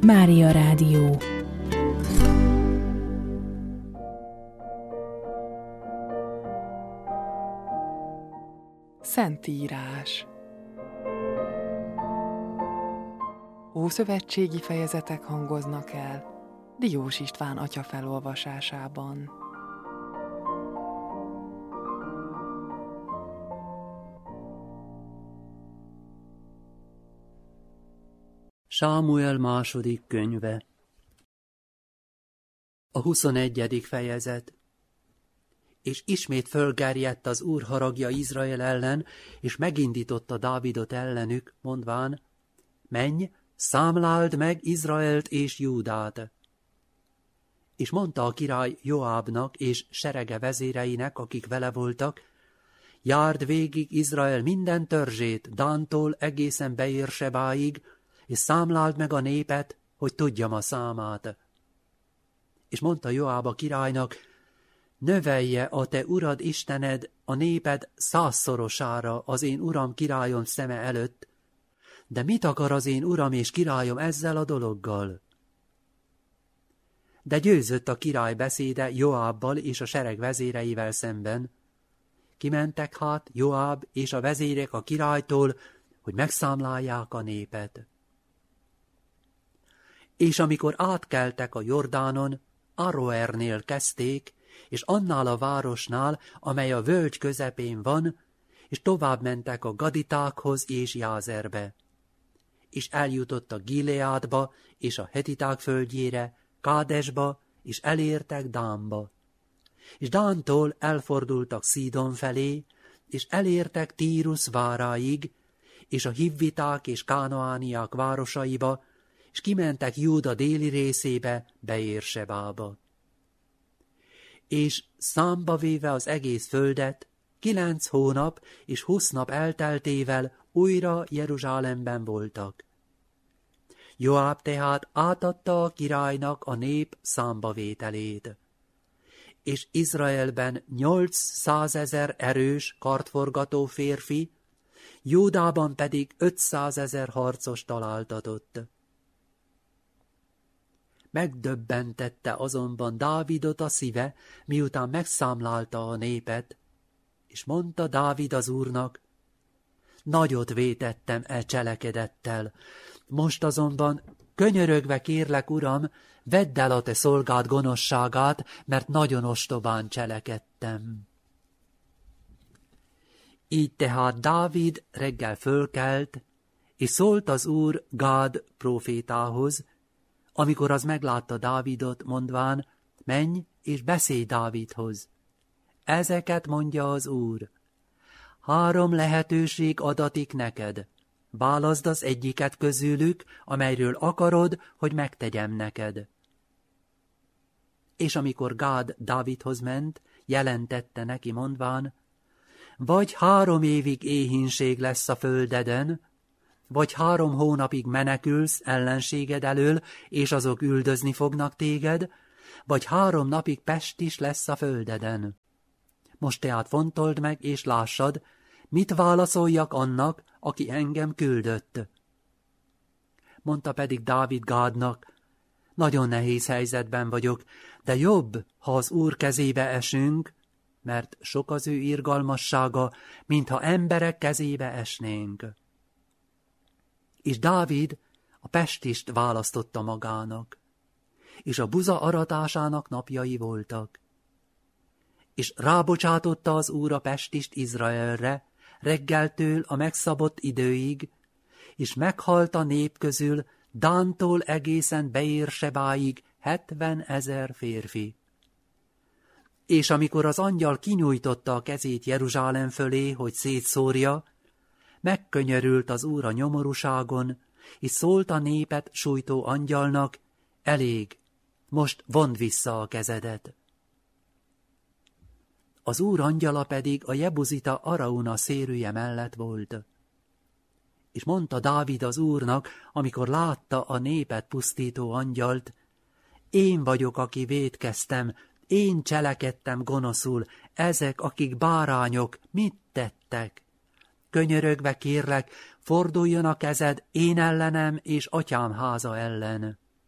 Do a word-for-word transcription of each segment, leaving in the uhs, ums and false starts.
Mária Rádió. Szentírás. Ószövetségi fejezetek hangoznak el Diós István atya felolvasásában. Sámuel második könyve. A huszonegyedik fejezet. És ismét fölgerjedt az Úr haragja Izrael ellen, és megindította Dávidot ellenük, mondván: menj, számláld meg Izraelt és Júdát. És mondta a király Joábnak és serege vezéreinek, akik vele voltak: járd végig Izrael minden törzsét, Dántól egészen Beérsebáig, és számláld meg a népet, hogy tudjam a számát. És mondta Joáb a királynak: növelje a te urad Istened a néped százszorosára az én uram királyom szeme előtt, de mit akar az én uram és királyom ezzel a dologgal? De győzött a király beszéde Joábbal és a sereg vezéreivel szemben. Kimentek hát Joáb és a vezérek a királytól, hogy megszámlálják a népet. És amikor átkeltek a Jordánon, Aroernél kezdték, és annál a városnál, amely a völgy közepén van, és tovább mentek a Gaditákhoz és Jázerbe. És eljutottak Gileádba és a hetiták földjére, Kádesba, és elértek Dánba. És Dántól elfordultak Szídon felé, és elértek Tírus váráig, és a hivviták és kánaániák városaiba, és kimentek Júda déli részébe, Beérsebába. És számba véve az egész földet, kilenc hónap és húsz nap elteltével újra Jeruzsálemben voltak. Joáb tehát átadta a királynak a nép számbavételét. És Izraelben nyolcszázezer erős, kartforgató férfi, Júdában pedig ötszázezer harcos találtatott. Megdöbbentette azonban Dávidot a szíve, miután megszámlálta a népet, és mondta Dávid az Úrnak: nagyot vétettem e cselekedettel, most azonban könyörögve kérlek, Uram, vedd el a te szolgád gonoszságát, mert nagyon ostobán cselekedtem. Így tehát Dávid reggel fölkelt, és szólt az Úr Gád prófétához, amikor az meglátta Dávidot, mondván: menj és beszélj Dávidhoz. Ezeket mondja az Úr: három lehetőség adatik neked. Válaszd az egyiket közülük, amelyről akarod, hogy megtegyem neked. És amikor Gád Dávidhoz ment, jelentette neki, mondván: vagy három évig éhínség lesz a földeden, vagy három hónapig menekülsz ellenséged elől, és azok üldözni fognak téged, vagy három napig pest is lesz a földeden. Most tehát fontold meg, és lássad, mit válaszoljak annak, aki engem küldött. Mondta pedig Dávid Gádnak: nagyon nehéz helyzetben vagyok, de jobb, ha az Úr kezébe esünk, mert sok az ő irgalmassága, mintha emberek kezébe esnénk. És Dávid a pestist választotta magának, és a buza aratásának napjai voltak. És rábocsátotta az Úr a pestist Izraelre, reggeltől a megszabott időig, és meghalt a nép közül Dántól egészen Beérsebáig hetvenezer férfi. És amikor az angyal kinyújtotta a kezét Jeruzsálem fölé, hogy szétszórja, megkönyörült az Úr a nyomorúságon, és szólt a népet sújtó angyalnak: elég, most vondd vissza a kezedet. Az Úr angyala pedig a jebuzita Arauna szérűje mellett volt. És mondta Dávid az Úrnak, amikor látta a népet pusztító angyalt: én vagyok, aki vétkeztem, én cselekedtem gonoszul, ezek, akik bárányok, mit tettek? Könyörögve kérlek, forduljon a kezed én ellenem és atyám háza ellen.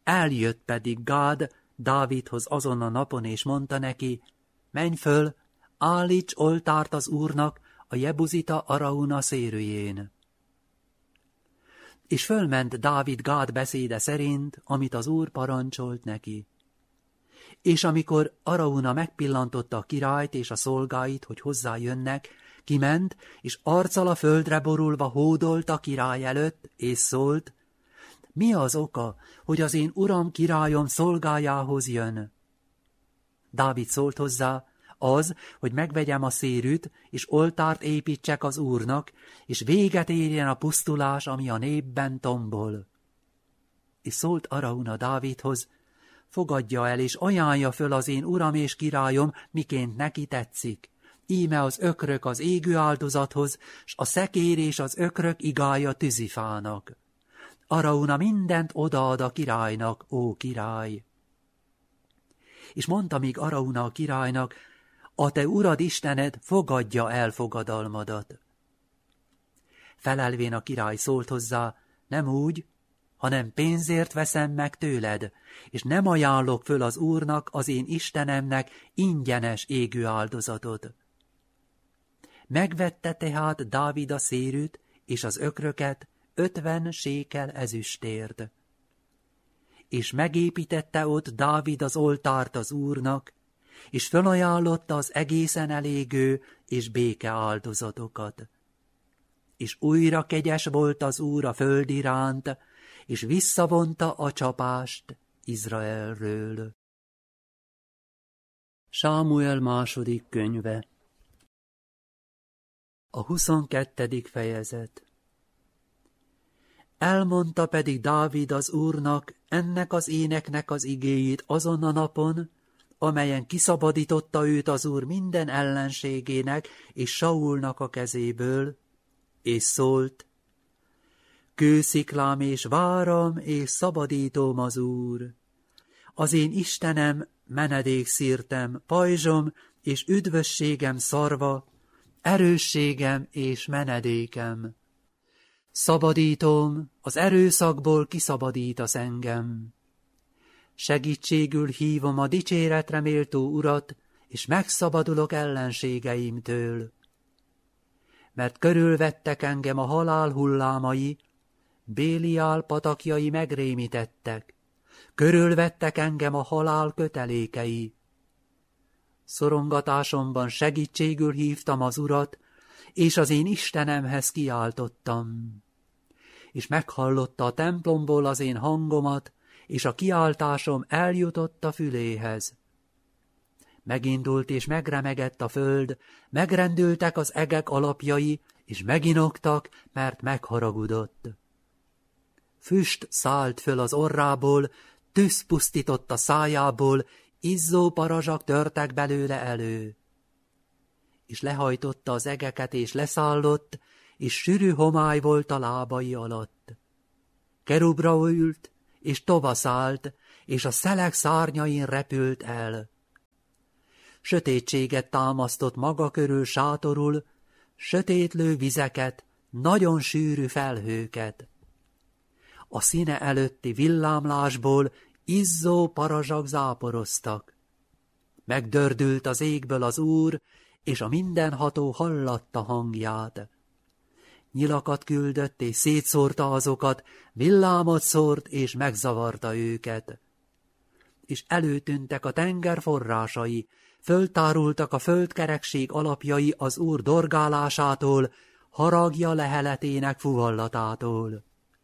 Eljött pedig Gád Dávidhoz azon a napon, és mondta neki, menj föl, állíts oltárt az Úrnak a jebuzita Arauna szérűjén. És fölment Dávid Gád beszéde szerint, amit az Úr parancsolt neki. És amikor Arauna megpillantotta a királyt és a szolgáit, hogy hozzájönnek, kiment, és arccal a földre borulva hódolt a király előtt, és szólt, mi az oka, hogy az én uram királyom szolgájához jön? Dávid szólt hozzá, az, hogy megvegyem a szérűt, és oltárt építsek az Úrnak, és véget érjen a pusztulás, ami a népben tombol. És szólt Arauna Dávidhoz, fogadja el, és ajánlja föl az én uram és királyom, miként neki tetszik. Íme az ökrök az égő áldozathoz, s a szekér és az ökrök igája tűzifának. Arauna mindent odaad a királynak, ó király. És mondta még Arauna a királynak, a te urad Istened fogadja el fogadalmadat. Felelvén a király szólt hozzá, nem úgy, hanem pénzért veszem meg tőled, és nem ajánlok föl az Úrnak, az én Istenemnek ingyenes égő áldozatot. Megvette tehát Dávid a szérűt és az ökröket ötven sékel ezüstért. És megépítette ott Dávid az oltárt az Úrnak, és fölajánlotta az egészen elégő és béke áldozatokat. És újra kegyes volt az Úr a föld iránt, és visszavonta a csapást Izraelről. Sámuel második könyve. A huszonkettedik fejezet. Elmondta pedig Dávid az Úrnak ennek az éneknek az igéjét azon a napon, amelyen kiszabadította őt az Úr minden ellenségének és Saulnak a kezéből, és szólt, kősziklám és váram és szabadítóm az Úr. Az én Istenem, menedékszirtem, pajzsom és üdvösségem szarva, erősségem és menedékem. Szabadítom, az erőszakból kiszabadítasz engem. Segítségül hívom a dicséretre méltó Urat, és megszabadulok ellenségeimtől. Mert körülvettek engem a halál hullámai, Béliál patakjai megrémítettek, körülvettek engem a halál kötelékei. Szorongatásomban segítségül hívtam az Urat, és az én Istenemhez kiáltottam. És meghallotta a templomból az én hangomat, és a kiáltásom eljutott a füléhez. Megindult és megremegett a föld, megrendültek az egek alapjai, és meginoktak, mert megharagudott. Füst szállt föl az orrából, tűz pusztított a szájából, izzó parazsak törtek belőle elő. És lehajtotta az egeket, és leszállott, és sűrű homály volt a lábai alatt. Kerubra ült, és tovaszállt, és a szelek szárnyain repült el. Sötétséget támasztott maga körül sátorul, sötétlő vizeket, nagyon sűrű felhőket. A színe előtti villámlásból izzó parazsak záporoztak. Megdördült az égből az Úr, és a mindenható hallatta hangját. Nyilakat küldött, és szétszórta azokat, villámot szórt, és megzavarta őket. És előtűntek a tenger forrásai, föltárultak a földkerekség alapjai az Úr dorgálásától, haragja leheletének fuvallatától.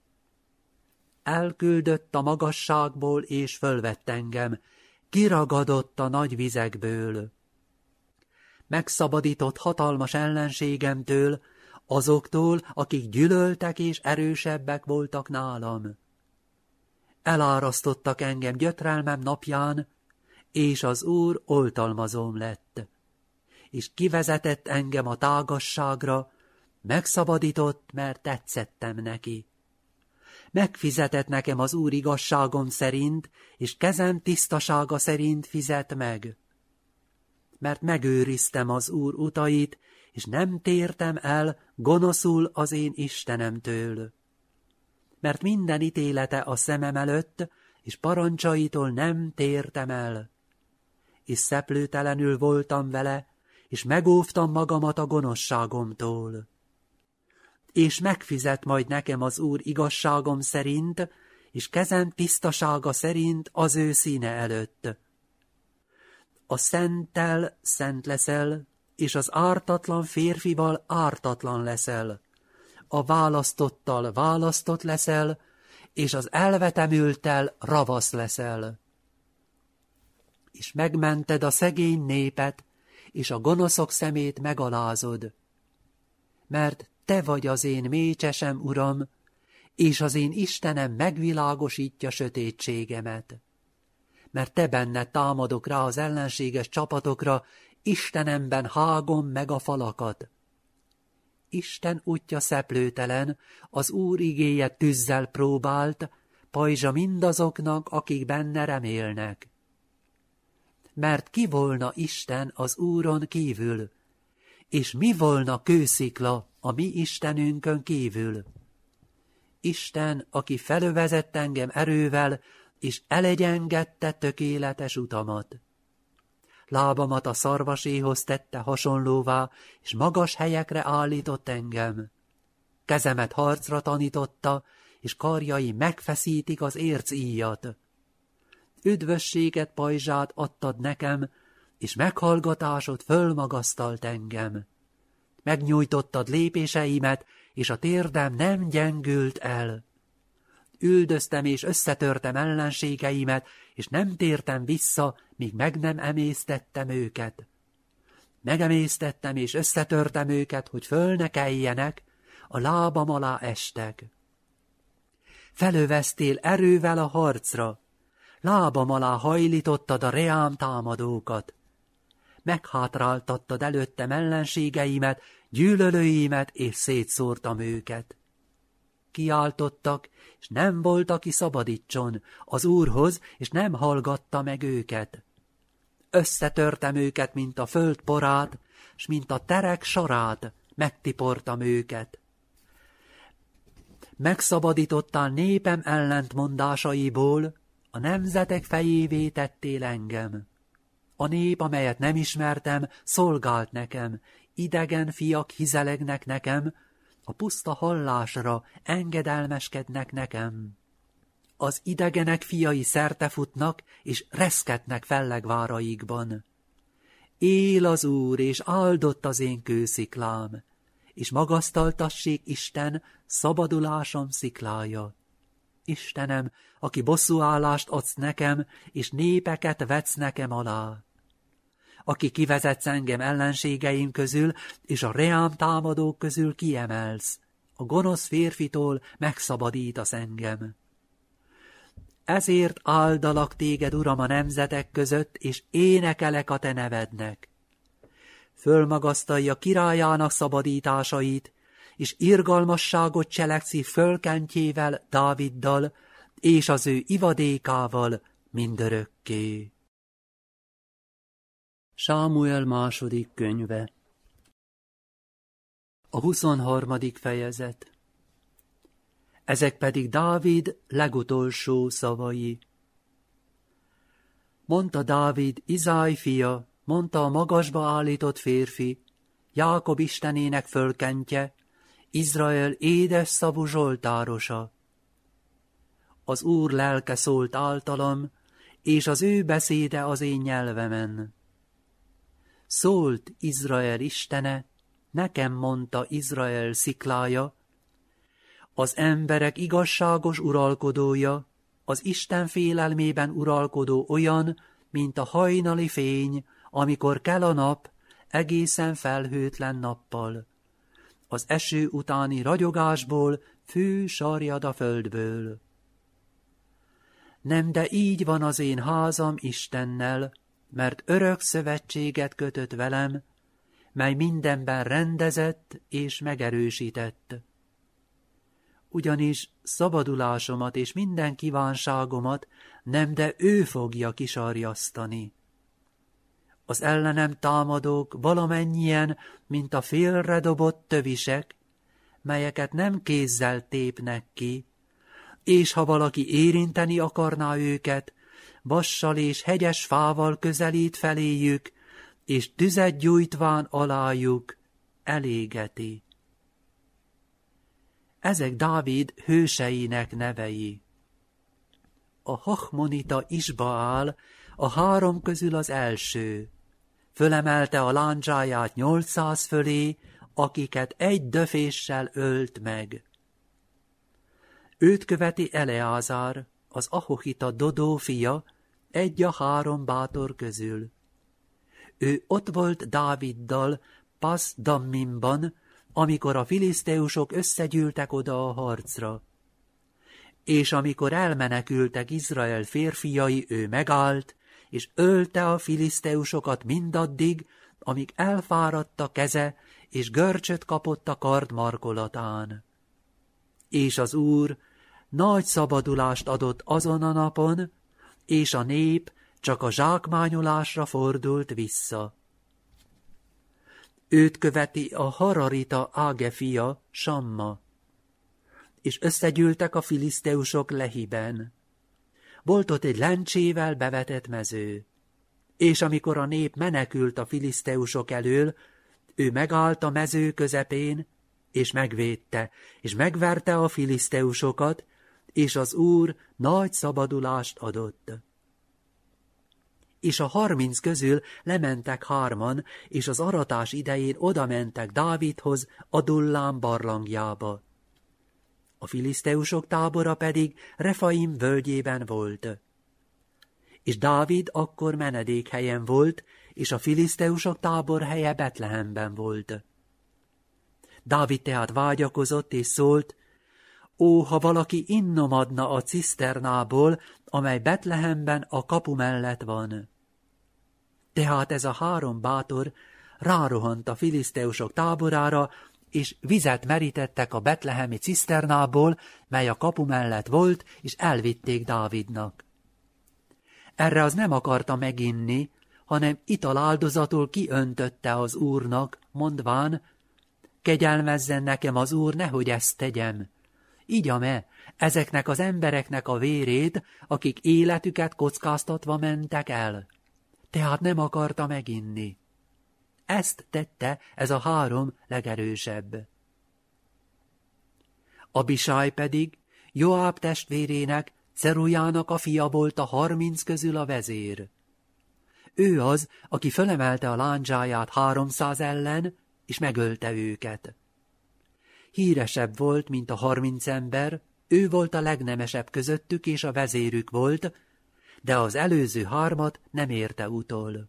Elküldött a magasságból, és fölvett engem, kiragadott a nagy vizekből. Megszabadított hatalmas ellenségemtől, azoktól, akik gyűlöltek és erősebbek voltak nálam. Elárasztottak engem gyötrelmem napján, és az Úr oltalmazóm lett. És kivezetett engem a tágasságra, megszabadított, mert tetszettem neki. Megfizetett nekem az Úr igazságom szerint, és kezem tisztasága szerint fizet meg. Mert megőriztem az Úr utait, és nem tértem el gonoszul az én Istenemtől. Mert minden ítélete a szemem előtt, és parancsaitól nem tértem el. És szeplőtelenül voltam vele, és megóvtam magamat a gonoszságomtól. És megfizet majd nekem az Úr igazságom szerint, és kezem tisztasága szerint az ő színe előtt. A szenttel szent leszel, és az ártatlan férfival ártatlan leszel. A választottal választott leszel, és az elvetemülttel ravasz leszel. És megmented a szegény népet, és a gonoszok szemét megalázod. Mert te vagy az én mécsesem, Uram, és az én Istenem megvilágosítja sötétségemet. Mert te benned támadok rá az ellenséges csapatokra, Istenemben hágom meg a falakat. Isten útja szeplőtelen, az Úr igéje tűzzel próbált, pajzsa mindazoknak, akik benne remélnek. Mert ki volna Isten az Úron kívül, és mi volna kőszikla a mi Istenünkön kívül? Isten, aki felövezett engem erővel, és elegyengedte tökéletes utamat. Lábamat a szarvaséhoz tette hasonlóvá, és magas helyekre állított engem. Kezemet harcra tanította, és karjai megfeszítik az ércíjat. Üdvösséget pajzsát adtad nekem, és meghallgatásod fölmagasztalt engem. Megnyújtottad lépéseimet, és a térdem nem gyengült el. Üldöztem és összetörtem ellenségeimet, és nem tértem vissza, míg meg nem emésztettem őket. Megemésztettem és összetörtem őket, hogy föl ne keljenek, a lábam alá estek. Felöveztél erővel a harcra, lábam alá hajlítottad a reám támadókat. Meghátráltattad előttem ellenségeimet, gyűlölőimet, és szétszórtam őket. Kiáltottak, és nem volt, aki szabadítson az Úrhoz, és nem hallgatta meg őket. Összetörtem őket, mint a föld porát, s mint a terek sarát, megtiportam őket. Megszabadítottál népem ellentmondásaiból, a nemzetek fejévé tettél engem. A nép, amelyet nem ismertem, szolgált nekem, idegen fiak hizelegnek nekem, a puszta hallásra engedelmeskednek nekem. Az idegenek fiai szertefutnak, és reszketnek fellegváraikban. Él az Úr, és áldott az én kősziklám, és magasztaltassék Isten, szabadulásom sziklája. Istenem, aki bosszúállást adsz nekem, és népeket vetsz nekem alá. Aki kivezetsz engem ellenségeim közül, és a reám támadók közül kiemelsz, a gonosz férfitól megszabadítasz engem. Ezért áldalak téged, Uram, a nemzetek között, és énekelek a te nevednek. Fölmagasztalja királyának szabadításait, és irgalmasságot cselekszi fölkentjével, Dáviddal, és az ő ivadékával mindörökké. Sámuel második könyve. A huszonharmadik fejezet. Ezek pedig Dávid legutolsó szavai. Mondta Dávid, Izáj fia, mondta a magasba állított férfi, Jákob istenének fölkentje, Izrael édes szavú zsoltárosa. Az Úr lelke szólt általam, és az ő beszéde az én nyelvemen. Szólt Izrael istene, nekem mondta Izrael sziklája, az emberek igazságos uralkodója, az Isten félelmében uralkodó olyan, mint a hajnali fény, amikor kel a nap, egészen felhőtlen nappal. Az eső utáni ragyogásból fű sarjad a földből. Nem, de így van az én házam Istennel, mert örök szövetséget kötött velem, mely mindenben rendezett és megerősített. Ugyanis szabadulásomat és minden kívánságomat nem, de ő fogja kisarjasztani. Az ellenem támadók valamennyien, mint a félredobott tövisek, melyeket nem kézzel tépnek ki, és ha valaki érinteni akarná őket, vassal és hegyes fával közelít feléjük, és tüzet gyújtván alájuk elégeti. Ezek Dávid hőseinek nevei. A Hachmonita Isbaál a három közül az első. Fölemelte a lándzsáját nyolcszáz fölé, akiket egy döféssel ölt meg. Őt követi Eleázár, az Ahohita Dodó fia, egy a három bátor közül. Ő ott volt Dáviddal Pas Dammimban, amikor a filiszteusok összegyűltek oda a harcra. És amikor elmenekültek Izrael férfiai, ő megállt, és ölte a filiszteusokat mindaddig, amíg elfáradt a keze, és görcsöt kapott a kard markolatán. És az Úr nagy szabadulást adott azon a napon, és a nép csak a zsákmányolásra fordult vissza. Őt követi a Hararita Áge fia, Samma, és összegyűltek a filiszteusok Lehiben. Volt ott egy lencsével bevetett mező, és amikor a nép menekült a filiszteusok elől, ő megállt a mező közepén, és megvédte, és megverte a filiszteusokat, és az Úr nagy szabadulást adott. És a harminc közül lementek hárman, és az aratás idején odamentek Dávidhoz Adullám barlangjába. A filiszteusok tábora pedig Refaim völgyében volt. És Dávid akkor menedékhelyen volt, és a filiszteusok táborhelye Betlehemben volt. Dávid tehát vágyakozott és szólt, ó, ha valaki innom adna a ciszternából, amely Betlehemben a kapu mellett van. Tehát ez a három bátor rárohant a filiszteusok táborára, és vizet merítettek a betlehemi ciszternából, mely a kapu mellett volt, és elvitték Dávidnak. Erre az nem akarta meginni, hanem italáldozatul kiöntötte az Úrnak, mondván, kegyelmezzen nekem az Úr, nehogy ezt tegyem. Igyam-e ezeknek az embereknek a vérét, akik életüket kockáztatva mentek el? Tehát nem akarta meginni. Ezt tette ez a három legerősebb. Abisáj pedig Joáb testvérének, Szerujának a fia volt a harminc közül a vezér. Ő az, aki fölemelte a lándzsáját háromszáz ellen, és megölte őket. Híresebb volt, mint a harminc ember, ő volt a legnemesebb közöttük, és a vezérük volt, de az előző hármat nem érte utol.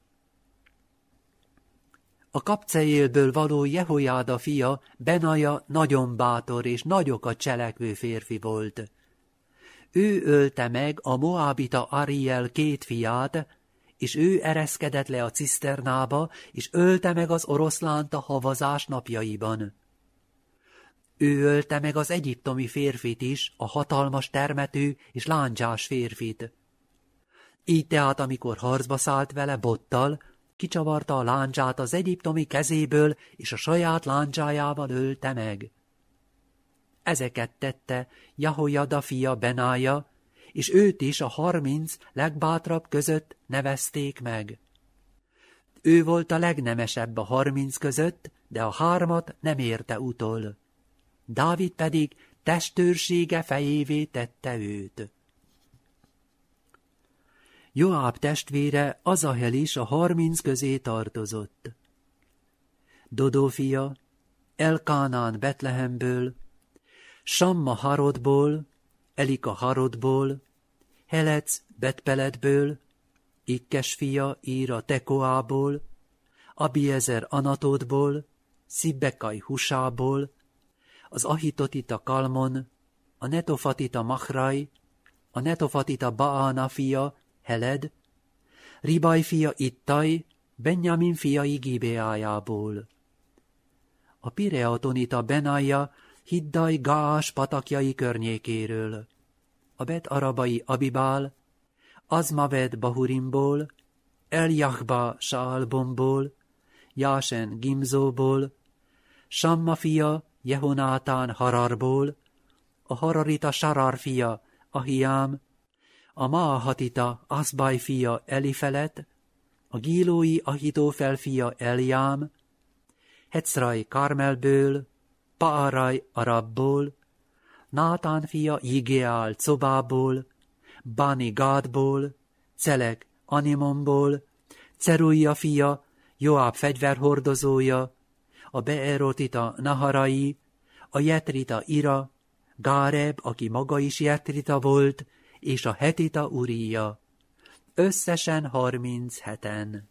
A Kapceélből való Jehojáda fia, Benaja nagyon bátor és nagyokat cselekvő férfi volt. Ő ölte meg a moábita Ariel két fiát, és ő ereszkedett le a ciszternába, és ölte meg az oroszlánt a havazás napjaiban. Ő ölte meg az egyiptomi férfit is, a hatalmas termető és lándzsás férfit. Így tehát, amikor harcba szállt vele bottal, kicsavarta a lándzsát az egyiptomi kezéből, és a saját lándzsájával ölte meg. Ezeket tette Jehojada fia Benája, és őt is a harminc legbátrabb között nevezték meg. Ő volt a legnemesebb a harminc között, de a hármat nem érte utol. Dávid pedig testőrsége fejévé tette őt. Joáb testvére Azahel is a harminc közé tartozott. Dodó fia, Elkánán Betlehemből, Samma Harodból, Elika Harodból, Helec Betpeletből, Ikkes fia Íra Tekoából, Abiezer Anatótból, Szibbekai Husából, az Ahitotita Kalmon, a Netofatita Machraj, a Netofatita Baána fia Heled, Ribaj fia Ittaj, Benjamin fiai Gibeájából. A Pireatonita Benaja Hiddaj Gáás patakjai környékéről, a Bet-arabai Abibál, Azmaved Bahurimból, Eljahba Saalbomból, Jásen Gimzóból, Samma fia Jehonátán Hararból, a Hararita Sarar fia, Ahiám, a Maahatita Aszbaj fia, Elifelet, a Gílói Ahitófel fia, Eljám, Hecraj Karmelből, Paarai Arabból, Nátán fia, Jigeál Cobából, Bani Gádból, Celek Animonból, Ceruia fia, Joáb fegyverhordozója, a Beerotita Naharai, a Jetrita Ira, Gáreb, aki maga is Jetrita volt, és a Hetita Uria. Összesen harminc heten.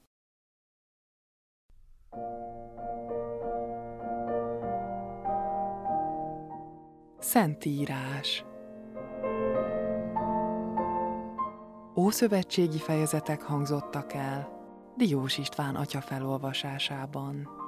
Szentírás. Ószövetségi fejezetek hangzottak el Diós István atya felolvasásában.